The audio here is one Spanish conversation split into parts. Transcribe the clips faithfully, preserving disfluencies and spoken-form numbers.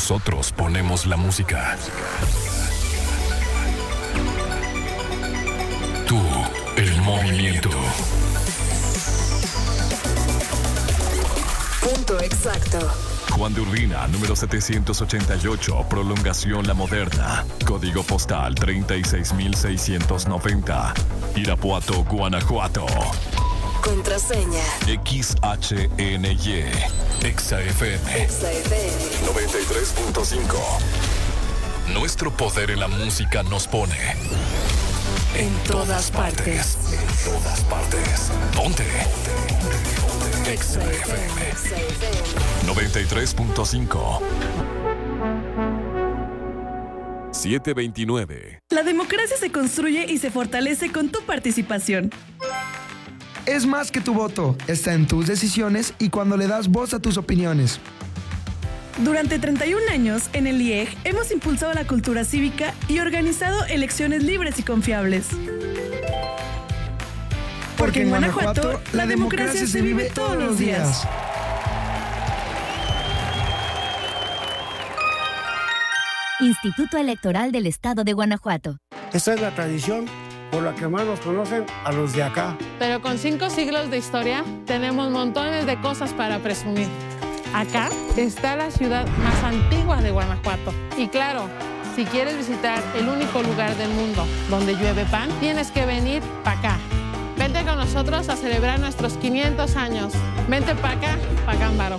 Nosotros ponemos la música. Tú, el movimiento. Punto exacto. Juan de Urbina, número setecientos ochenta y ocho, Prolongación La Moderna. Código postal treinta y seis mil seiscientos noventa. Irapuato, Guanajuato. Contraseña X H N Y. Exa F M. Exa F M noventa y tres punto cinco. Nuestro poder en la música nos pone en todas partes. En todas partes. Ponte. Exa F M noventa y tres punto cinco. setecientos veintinueve. La democracia se construye y se fortalece con tu participación. Es más que tu voto, está en tus decisiones y cuando le das voz a tus opiniones. Durante treinta y un años, en el I E G hemos impulsado la cultura cívica y organizado elecciones libres y confiables. Porque en Guanajuato, la democracia se vive todos los días. Instituto Electoral del Estado de Guanajuato. Esta es la tradición por la que más nos conocen a los de acá. Pero con cinco siglos de historia, tenemos montones de cosas para presumir. Acá está la ciudad más antigua de Guanajuato. Y claro, si quieres visitar el único lugar del mundo donde llueve pan, tienes que venir para acá. Vente con nosotros a celebrar nuestros quinientos años. Vente para acá, pa' Gámbaro.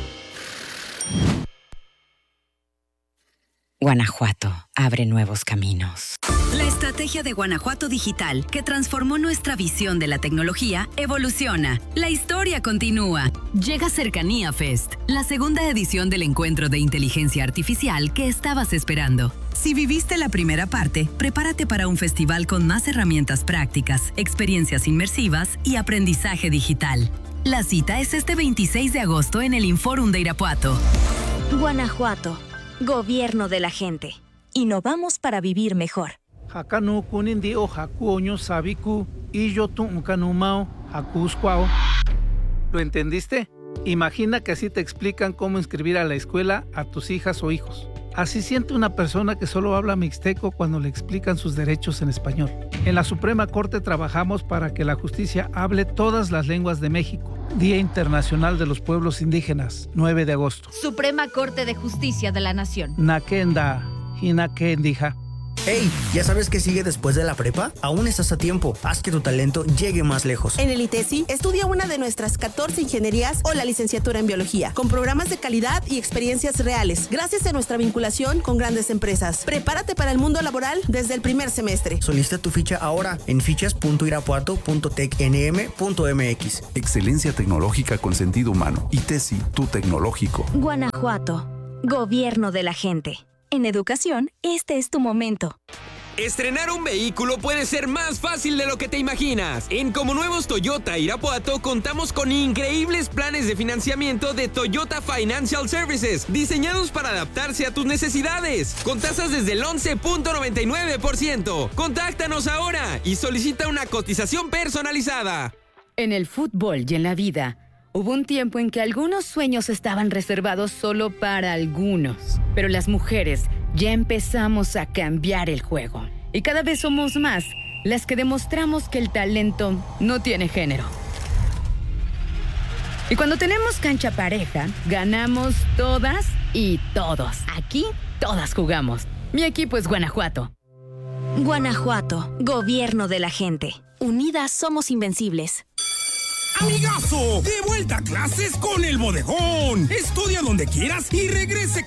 Guanajuato abre nuevos caminos. La estrategia de Guanajuato Digital, que transformó nuestra visión de la tecnología, evoluciona. La historia continúa. Llega Cercanía Fest, la segunda edición del encuentro de inteligencia artificial que estabas esperando. Si viviste la primera parte, prepárate para un festival con más herramientas prácticas, experiencias inmersivas y aprendizaje digital. La cita es este veintiséis de agosto en el Inforum de Irapuato. Guanajuato, gobierno de la gente. Innovamos para vivir mejor. Hakanu kunindi o hakuoño sabiku y yo tu kanumao hakuskwao. ¿Lo entendiste? Imagina que así te explican cómo inscribir a la escuela a tus hijas o hijos. Así siente una persona que solo habla mixteco cuando le explican sus derechos en español. En la Suprema Corte trabajamos para que la justicia hable todas las lenguas de México. Día Internacional de los Pueblos Indígenas, nueve de agosto. Suprema Corte de Justicia de la Nación. Nakenda, Hinakendija. Hey, ¿ya sabes qué sigue después de la prepa? Aún estás a tiempo. Haz que tu talento llegue más lejos. En el ITESI, estudia una de nuestras catorce ingenierías o la licenciatura en biología, con programas de calidad y experiencias reales, gracias a nuestra vinculación con grandes empresas. Prepárate para el mundo laboral desde el primer semestre. Solicita tu ficha ahora en fichas punto irapuato punto tec n m punto m x. Excelencia tecnológica con sentido humano. ITESI, tu tecnológico. Guanajuato, gobierno de la gente. En educación, este es tu momento. Estrenar un vehículo puede ser más fácil de lo que te imaginas. En Como Nuevos Toyota Irapuato contamos con increíbles planes de financiamiento de Toyota Financial Services, diseñados para adaptarse a tus necesidades, con tasas desde el once punto noventa y nueve por ciento. Contáctanos ahora y solicita una cotización personalizada. En el fútbol y en la vida, hubo un tiempo en que algunos sueños estaban reservados solo para algunos. Pero las mujeres ya empezamos a cambiar el juego. Y cada vez somos más las que demostramos que el talento no tiene género. Y cuando tenemos cancha pareja, ganamos todas y todos. Aquí, todas jugamos. Mi equipo es Guanajuato. Guanajuato, gobierno de la gente. Unidas somos invencibles. ¡Amigazo! ¡De vuelta a clases con El Bodegón! Estudia donde quieras y regrese